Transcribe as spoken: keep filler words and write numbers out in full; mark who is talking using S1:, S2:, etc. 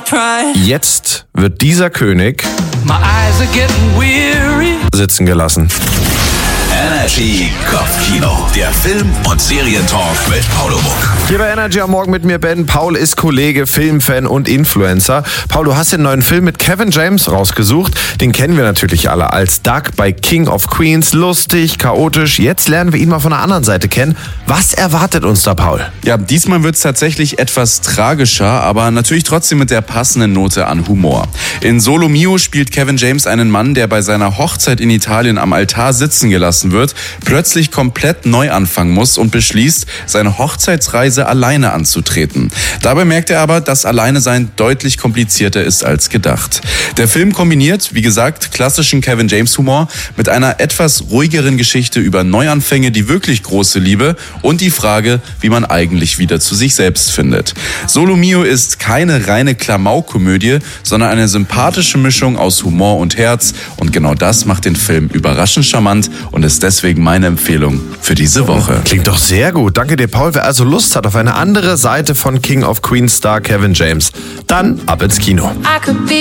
S1: Jetzt wird dieser König sitzen gelassen.
S2: Energy Kopfkino, der Film- und Serientalk mit Paul Muck.
S1: Hier bei Energy am Morgen mit mir Ben. Paul ist Kollege, Filmfan und Influencer. Paul, du hast den neuen Film mit Kevin James rausgesucht. Den kennen wir natürlich alle als Doug bei King of Queens. Lustig, chaotisch. Jetzt lernen wir ihn mal von der anderen Seite kennen. Was erwartet uns da, Paul?
S3: Ja, diesmal wird es tatsächlich etwas tragischer, aber natürlich trotzdem mit der passenden Note an Humor. In Solo Mio spielt Kevin James einen Mann, der bei seiner Hochzeit in Italien am Altar sitzen gelassen wird, plötzlich komplett neu anfangen muss und beschließt, seine Hochzeitsreise alleine anzutreten. Dabei merkt er aber, dass Alleinesein deutlich komplizierter ist als gedacht. Der Film kombiniert, wie gesagt, klassischen Kevin James Humor mit einer etwas ruhigeren Geschichte über Neuanfänge, die wirklich große Liebe und die Frage, wie man eigentlich wieder zu sich selbst findet. Solo Mio ist keine reine Klamauk-Komödie, sondern eine sympathische Mischung aus Humor und Herz, und genau das macht den Film überraschend charmant und ist deswegen meine Empfehlung für diese Woche.
S1: Klingt doch sehr gut. Danke dir, Paul. Wer also Lust hat auf eine andere Seite von King of Queens Star Kevin James, dann ab ins Kino.